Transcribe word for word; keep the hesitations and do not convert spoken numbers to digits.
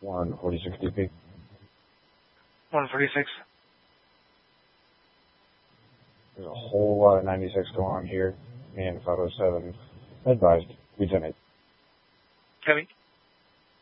one forty-six D P. one forty-six. There's a whole lot of ninety-six going on here. Me and five oh seven advised we donate. Copy.